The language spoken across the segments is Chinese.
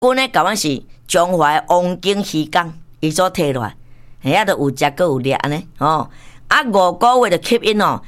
阮咧甲阮是中华王景渔港，伊所摕落来，遐都有食，阁有掠安尼哦。啊，5个月就吸引哦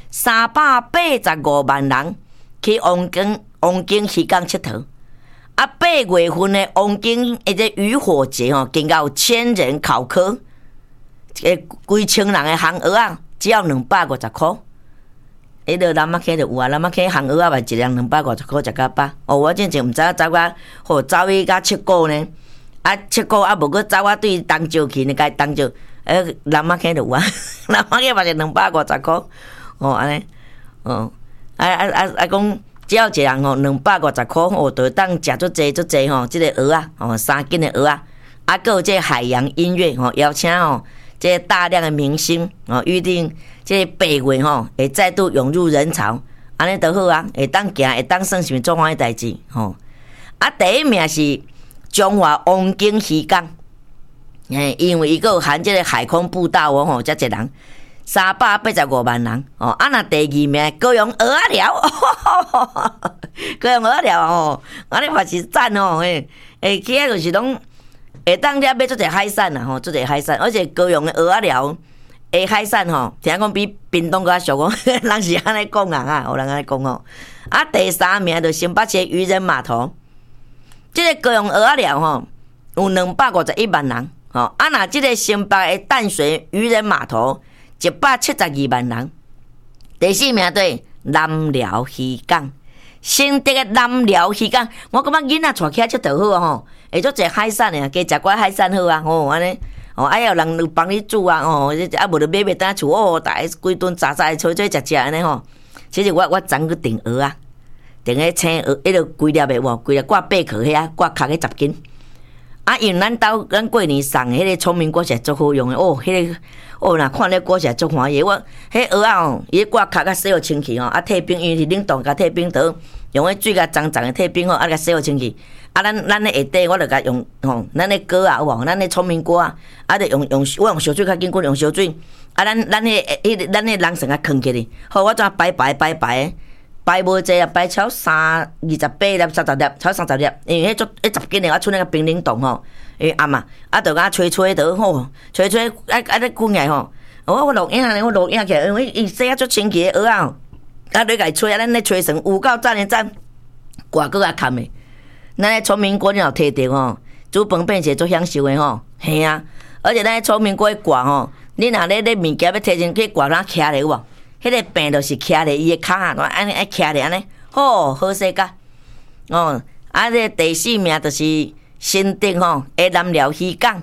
385万人去王景渔港佚佗。啊，8月份的王景一个渔火节哦，更加有1000人考科，规千人的航蚵啊，只要250块。迄个南马溪就有啊，南马溪航蚵啊，嘛一两250块食到饱。哦，我真正毋知影走啊，吼走去甲七股呢，啊七股啊，无搁走啊对东石去呢，甲东石，南马溪就有啊，南马溪嘛是250块。哦，安尼，哦，讲。只要一人吼250块，哦，就当食足济吼，即个蚵啊，哦，3斤的蚵啊，啊，还有这海洋音乐吼，邀请吼这大量的明星哦，预定这8月吼会再度涌入人潮，安尼都好啊，会当行，会当算什么做欢喜代志吼。啊，第一名是中华王景渔港，因为伊个有含这个海空步道哦吼，遮一人。385万人哦，啊那第2名高雄蚵仔寮，高雄蚵仔寮哦，安尼嘛是赞哦，去遐就是拢会当了买做者海产啦吼，做者海产，而且高雄的蚵仔寮的海产吼，听讲比屏东较俗哦，人是安尼讲啊哈，有人安尼讲哦。啊，第3名就新北市渔人码头，这个高雄蚵仔寮吼有251万人哦，啊那这个新北的淡水渔人码头。172万人，第4名对南寮渔港，新竹的南寮渔港，我感觉囡仔带起来佚佗好吼，会做者海产的，加食寡海产好啊，吼安尼，哦，还有人帮你煮啊，哦，啊无就买当厝哦，大家规顿炸吹食安尼吼。其实我昨去订蚵啊，订个青蚵，迄个规粒的无，规粒挂贝壳遐，挂壳个10斤。啊，因咱过年送的迄个聪明果实足好用的哦，迄个哦，若看咧果实足欢喜。我迄蚵仔哦，伊挂壳甲洗好清气哦，啊退冰，因为是冷冻甲退冰倒，用迄水甲脏脏的退冰吼，啊甲洗好清气。啊，咱的下底我著甲用吼，咱的果啊有无？咱的聪明果啊，啊著用我用烧水较紧，我用烧水。啊，咱的人参甲藏起哩，好，我怎摆摆无济啊，摆超28粒、30粒，超30粒，因为迄10斤的我剩那个冰冷冻吼，暗嘛，啊，就甲吹倒吼，吹啊咧滚来吼，我录影起来，因为伊洗啊足清气的蚵仔吼，啊你甲伊吹啊，咱咧吹绳有够赞的赞，挂搁较坎的，咱咧聪明果你若摕着吼，煮饭变者足享受的吼，嘿啊，而且咱咧聪明果挂吼，你若咧物件要摕进去挂，咱徛咧有无？迄个病就是徛咧伊个骹啊，安尼爱徛咧安尼，好势个哦。啊，这第4名就是新竹吼，下南寮渔港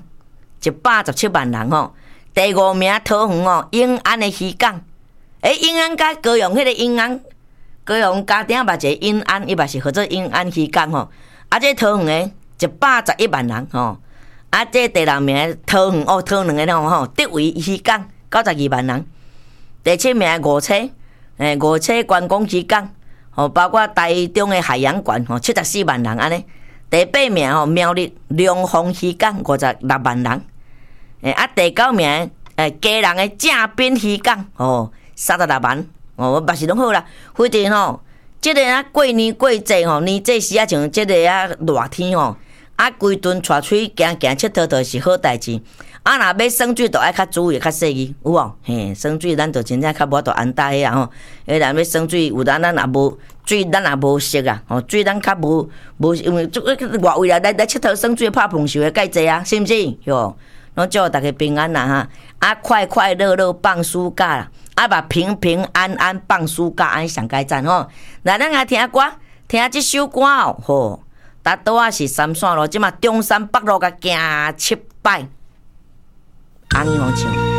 117万人吼。第5名桃园哦，永安的渔港，永安甲高雄迄个永安，高雄家庭嘛一个永安，伊嘛是号做永安渔港吼。啊，这桃园的111万人吼。啊，这第6名桃园哦，桃园的吼，德维渔港92万人。第7名五车，五车观光渔港，吼，包括台中的海洋馆，吼，74万人安尼。第8名吼，苗栗龙凤渔港56万人。啊，第9名嘉南的正滨渔港，吼，36万。哦，嘛是拢好啦。反正吼，即个啊过年过节吼，年节时啊像即个啊热天吼，啊规顿带出去行佚佗都是好代志。啊，若要省水，就爱较注意、较细腻，有无？嘿，省水咱就真正较无着安大个啊吼。若要省水，有咱若无水，咱也无熟啊。吼，水咱较无，因为外位来佚佗省水拍碰球的介济啊，是毋是？哟，拢祝大家平安啦哈！啊，快快乐乐放暑假啦！啊，嘛平平安安放暑假，安上该赞吼。来，咱来听歌，听即首歌哦。吼，搭倒啊是三线路，即嘛中山北路甲行7摆。安尼唱。